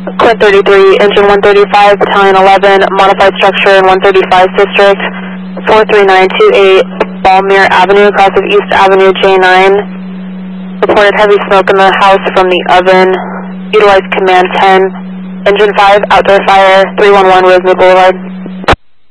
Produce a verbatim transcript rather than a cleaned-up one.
Quint thirty-three, engine one thirty-five, battalion eleven, modified structure in one thirty-five district, four three nine two eight, Balmere Avenue, cross of East Avenue, J nine. Reported heavy smoke in the house from the oven. Utilize command ten. Engine five, outdoor fire, three one one Rosemary Boulevard.